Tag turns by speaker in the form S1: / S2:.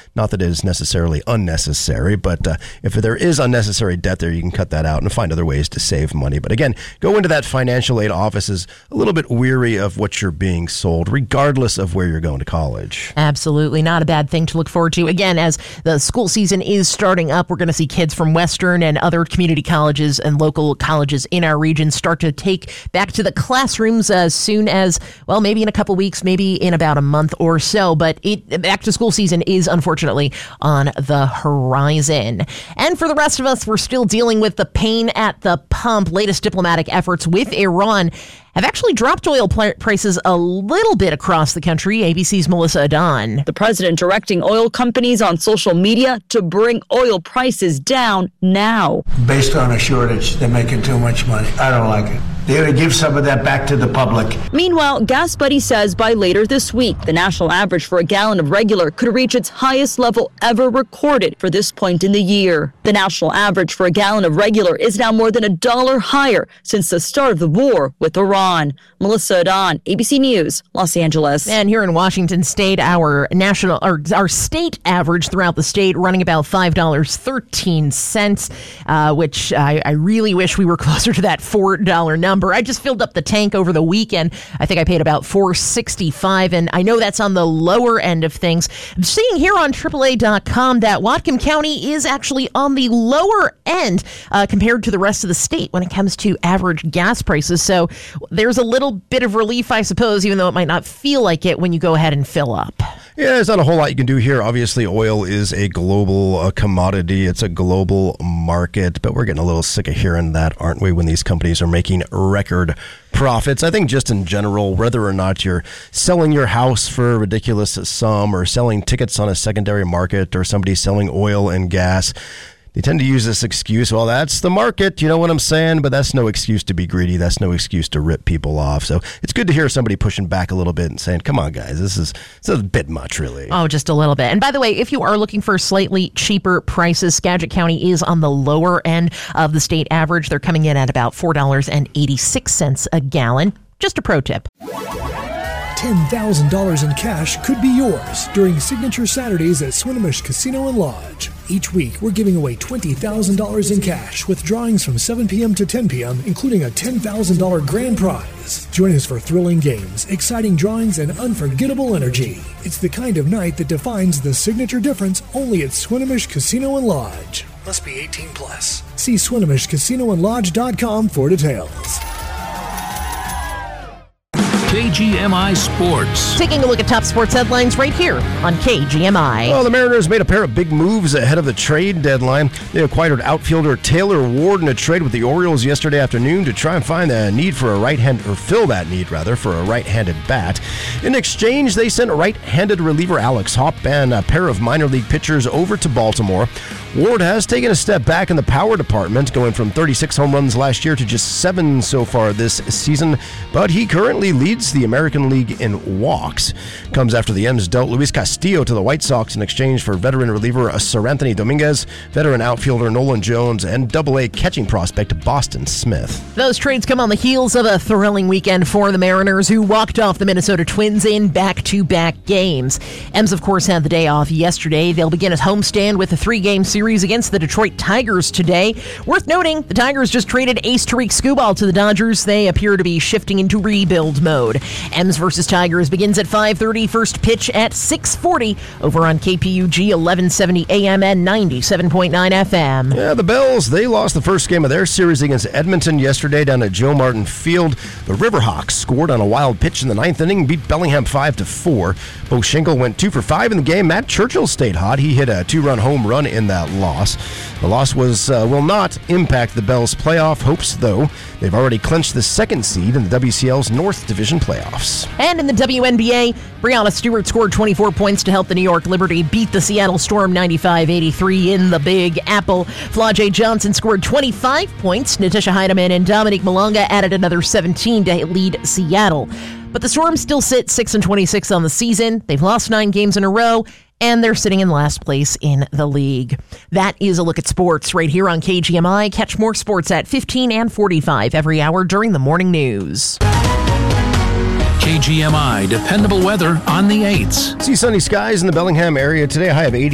S1: Not that it is necessarily unnecessary, but if there is unnecessary debt there, you can cut that out and find other ways to save money. But again, go into that financial aid offices a little bit weary of what you're being sold, regardless of where you're going to college.
S2: Absolutely. Not a bad thing to look forward to. Again, as the school season is starting up, we're going to see kids from Western and other community colleges and local colleges in our region start to take back to the classrooms as soon as, well, maybe in a couple weeks, maybe in about a month or so. But back to school season is unfortunately on the horizon. And for the rest of us, we're still dealing with the pain at the pump. Latest diplomatic efforts with Iran have actually dropped oil prices a little bit across the country. ABC's Melissa Adon.
S3: The president directing oil companies on social media to bring oil prices down now.
S4: Based on a shortage, they're making too much money. I don't like it. They're going to give some of that back to the public.
S3: Meanwhile, Gas Buddy says by later this week, the national average for a gallon of regular could reach its highest level ever recorded for this point in the year. The national average for a gallon of regular is now more than $1 higher since the start of the war with Iran. Melissa Adon, ABC News, Los Angeles.
S2: And here in Washington State, our state average throughout the state running about $5.13, which I really wish we were closer to that $4 number. I just filled up the tank over the weekend. I think I paid about $4.65, and I know that's on the lower end of things. I'm seeing here on AAA.com that Whatcom County is actually on the lower end compared to the rest of the state when it comes to average gas prices. So there's a little bit of relief, I suppose, even though it might not feel like it when you go ahead and fill up.
S1: Yeah, there's not a whole lot you can do here. Obviously, oil is a global commodity. It's a global market, but we're getting a little sick of hearing that, aren't we, when these companies are making record profits. I think just in general, whether or not you're selling your house for a ridiculous sum or selling tickets on a secondary market or somebody selling oil and gas, they tend to use this excuse, well, that's the market, you know what I'm saying? But that's no excuse to be greedy. That's no excuse to rip people off. So it's good to hear somebody pushing back a little bit and saying, come on, guys, this is a bit much, really.
S2: Oh, just a little bit. And by the way, if you are looking for slightly cheaper prices, Skagit County is on the lower end of the state average. They're coming in at about $4.86 a gallon. Just a pro tip.
S5: $10,000 in cash could be yours during Signature Saturdays at Swinomish Casino and Lodge. Each week, we're giving away $20,000 in cash with drawings from 7 p.m. to 10 p.m., including a $10,000 grand prize. Join us for thrilling games, exciting drawings, and unforgettable energy. It's the kind of night that defines the signature difference only at Swinomish Casino and Lodge. Must be 18 plus. See SwinomishCasinoandLodge.com for details.
S6: KGMI Sports.
S2: Taking a look at top sports headlines right here on KGMI.
S1: Well, the Mariners made a pair of big moves ahead of the trade deadline. They acquired outfielder Taylor Ward in a trade with the Orioles yesterday afternoon to try and find the need for a fill that need for a right-handed bat. In exchange, they sent right-handed reliever Alex Hopp and a pair of minor league pitchers over to Baltimore. Ward has taken a step back in the power department, going from 36 home runs last year to just 7 so far this season, but he currently leads the American League in walks. Comes after the M's dealt Luis Castillo to the White Sox in exchange for veteran reliever Seranthony Dominguez, veteran outfielder Nolan Jones, and Double-A catching prospect Boston Smith.
S2: Those trades come on the heels of a thrilling weekend for the Mariners, who walked off the Minnesota Twins in back-to-back games. M's, of course, had the day off yesterday. They'll begin a homestand with a 3-game series against the Detroit Tigers today. Worth noting, the Tigers just traded ace Tariq Skubal to the Dodgers. They appear to be shifting into rebuild mode. M's versus Tigers begins at 5:30, first pitch at 6:40 over on KPUG 1170 AM and 97.9 FM.
S1: Yeah, the Bells, they lost the first game of their series against Edmonton yesterday down at Joe Martin Field. The Riverhawks scored on a wild pitch in the ninth inning, beat Bellingham 5-4. Bo Schenkel went 2 for 5 in the game. Matt Churchill stayed hot. He hit a 2-run home run in that loss. The loss will not impact the Bells' playoff hopes, though. They've already clinched the second seed in the WCL's North Division playoffs.
S2: And in the WNBA, Breanna Stewart scored 24 points to help the New York Liberty beat the Seattle Storm 95-83 in the Big Apple. Flau'jae Johnson scored 25 points. Natisha Heidemann and Dominique Malonga added another 17 to lead Seattle. But the Storm still sit 6-26 on the season. They've lost 9 games in a row, and they're sitting in last place in the league. That is a look at sports right here on KGMI. Catch more sports at 15 and 45 every hour during the morning news.
S6: KGMI, dependable weather on the 8s.
S1: See sunny skies in the Bellingham area today. A high of 80.